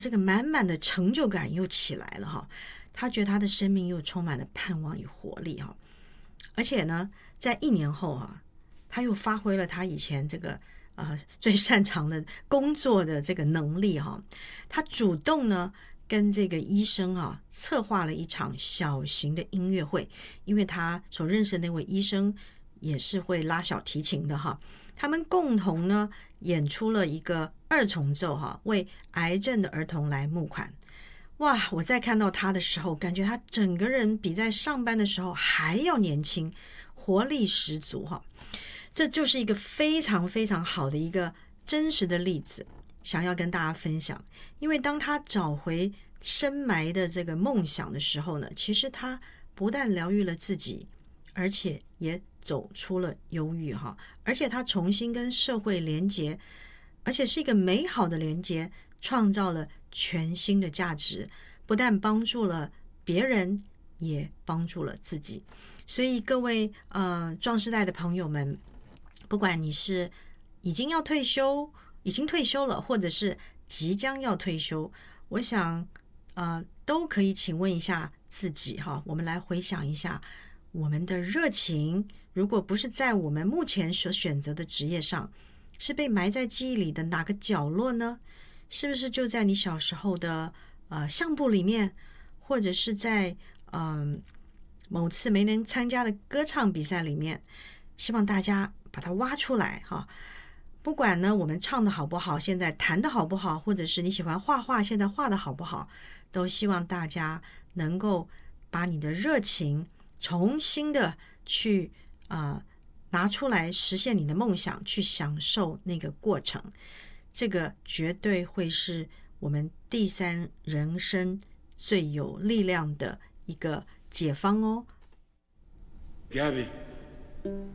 这个满满的成就感又起来了哈。他觉得他的生命又充满了盼望与活力哈。而且呢，在1年后哈，他又发挥了他以前这个最擅长的工作的这个能力哈。他主动呢跟这个医生策划了一场小型的音乐会，因为他所认识的那位医生也是会拉小提琴的哈。他们共同呢演出了一个2重奏哈，为癌症的儿童来募款。哇，我在看到他的时候，感觉他整个人比在上班的时候还要年轻，活力十足哈。这就是一个非常非常好的一个真实的例子，想要跟大家分享。因为当他找回深埋的这个梦想的时候呢，其实他不但疗愈了自己，而且也走出了忧郁哈，而且他重新跟社会连结，而且是一个美好的连结，创造了全新的价值，不但帮助了别人，也帮助了自己。所以各位壮世代的朋友们，不管你是已经要退休，已经退休了，或者是即将要退休，我想都可以请问一下自己哈，我们来回想一下，我们的热情如果不是在我们目前所选择的职业上，是被埋在记忆里的哪个角落呢？是不是就在你小时候的相簿里面，或者是在某次没能参加的歌唱比赛里面？希望大家把它挖出来哈。不管呢我们唱的好不好，现在弹的好不好，或者是你喜欢画画，现在画的好不好，都希望大家能够把你的热情重新的去拿出来，实现你的梦想，去享受那个过程。这个绝对会是我们第3人生最有力量的一个解方哦。